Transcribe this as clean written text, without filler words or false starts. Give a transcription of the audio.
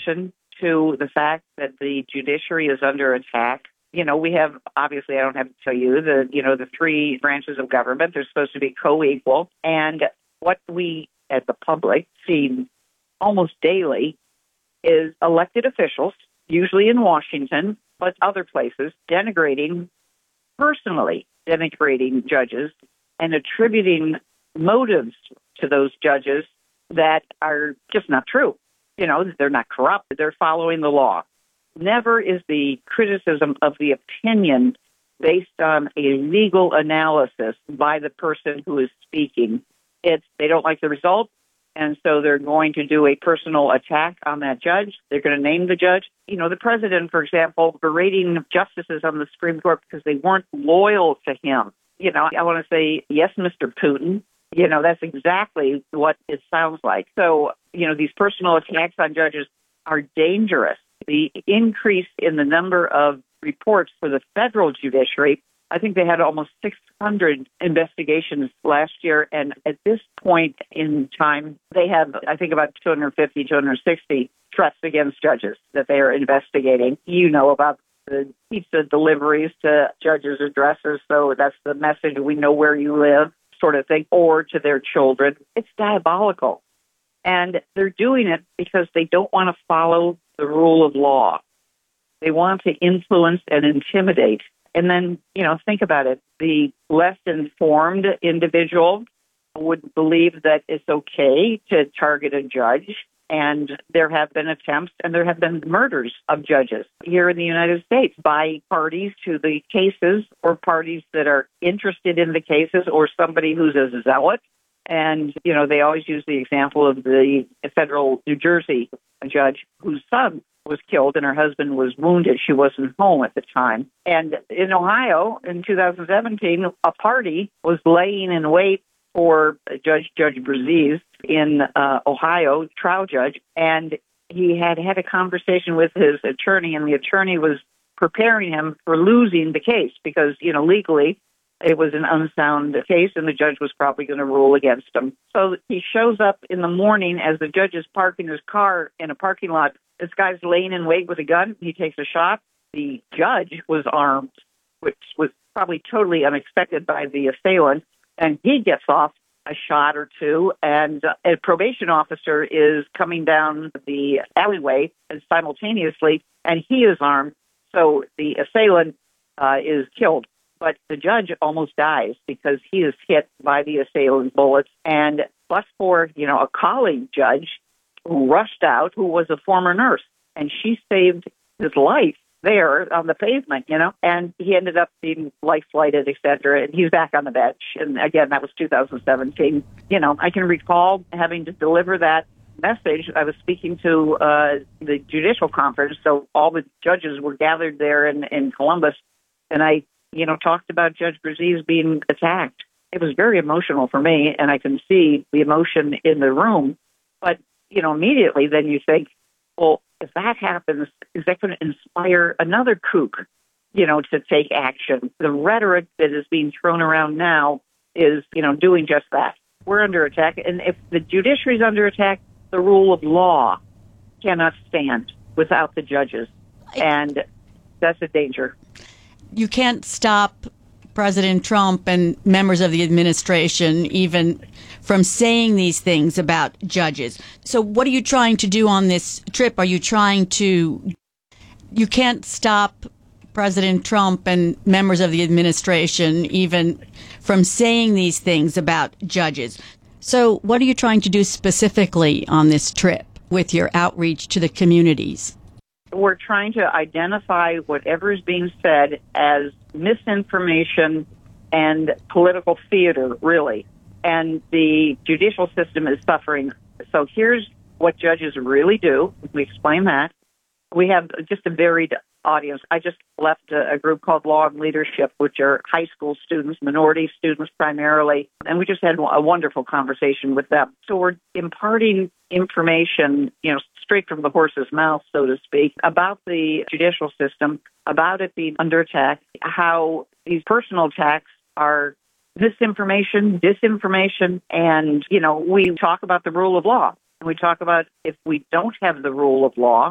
attention to the fact that the judiciary is under attack. We have, obviously, I don't have to tell you, the three branches of government. They're supposed to be co-equal. And what we, as the public, see almost daily is elected officials, usually in Washington, but other places, personally denigrating judges and attributing motives to those judges that are just not true. They're not corrupt. They're following the law. Never is the criticism of the opinion based on a legal analysis by the person who is speaking. They don't like the result, and so they're going to do a personal attack on that judge. They're going to name the judge. The president, for example, berating justices on the Supreme Court because they weren't loyal to him. I want to say, yes, Mr. Putin. That's exactly what it sounds like. So, these personal attacks on judges are dangerous. The increase in the number of reports for the federal judiciary, I think they had almost 600 investigations last year. And at this point in time, they have, I think, about 250, 260 threats against judges that they are investigating. About the pizza deliveries to judges' addresses. So that's the message, we know where you live, sort of thing, or to their children. It's diabolical. And they're doing it because they don't want to follow the rule of law. They want to influence and intimidate. And then, think about it. The less informed individual would believe that it's okay to target a judge. And there have been attempts and there have been murders of judges here in the United States by parties to the cases or parties that are interested in the cases or somebody who's a zealot. And, they always use the example of the federal New Jersey judge whose son was killed and her husband was wounded. She wasn't home at the time. And in Ohio, in 2017, a party was laying in wait for Judge Breziz in Ohio, trial judge, and he had a conversation with his attorney, and the attorney was preparing him for losing the case because, legally, it was an unsound case, and the judge was probably going to rule against him. So he shows up in the morning as the judge is parking his car in a parking lot. This guy's laying in wait with a gun. He takes a shot. The judge was armed, which was probably totally unexpected by the assailant, and he gets off a shot or two, and a probation officer is coming down the alleyway simultaneously, and he is armed. So the assailant is killed. But the judge almost dies because he is hit by the assailant's bullets. And plus for, a colleague judge who rushed out, who was a former nurse, and she saved his life there on the pavement, and he ended up being life-flighted, et cetera, and he's back on the bench. And again, that was 2017. I can recall having to deliver that message. I was speaking to the judicial conference, so all the judges were gathered there in Columbus, and I talked about Judge Breziz being attacked. It was very emotional for me, and I can see the emotion in the room. But, immediately then you think, well, if that happens, is that going to inspire another kook, to take action? The rhetoric that is being thrown around now is, doing just that. We're under attack. And if the judiciary is under attack, the rule of law cannot stand without the judges. And that's a danger. You can't stop President Trump and members of the administration even from saying these things about judges. So what are you trying to do on this trip? You can't stop President Trump and members of the administration even from saying these things about judges. So what are you trying to do specifically on this trip with your outreach to the communities? We're trying to identify whatever is being said as misinformation and political theater, really. And the judicial system is suffering. So here's what judges really do. We explain that. We have just a varied audience. I just left a group called Law and Leadership, which are high school students, minority students primarily, and we just had a wonderful conversation with them. So we're imparting information, straight from the horse's mouth, so to speak, about the judicial system, about it being under attack, how these personal attacks are misinformation, disinformation, and, we talk about the rule of law. And we talk about if we don't have the rule of law,